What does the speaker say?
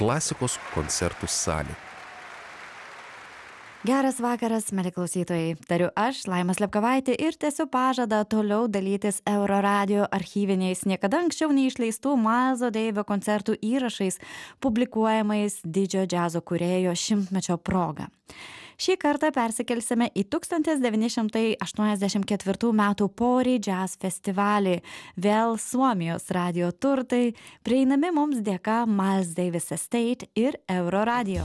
klasikos koncertų salė. Geras vakaras, mėly klausytojai. Tariu aš, Laima Slepkovaitė, ir tęsiu pažadą toliau dalytis Euroradio archyviniais niekada anksčiau neišleistų Miles'o Daviso koncertų įrašais, publikuojamais didžiojo džiazo kūrėjo 100-mečio proga. Šį kartą persikelsime į 1984 metų Pori Jazz festivalį. Vėl Suomijos radio turtai, prieinami mums dėka Miles Davis Estate ir Euroradio.